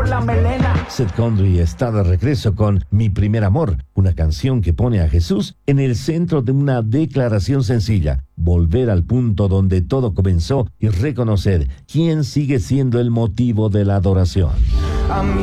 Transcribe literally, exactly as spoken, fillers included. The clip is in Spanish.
por la melena. Seth Condry está de regreso con Mi Primer Amor, una canción que pone a Jesús en el centro de una declaración sencilla: volver al punto donde todo comenzó y reconocer quién sigue siendo el motivo de la adoración. A mí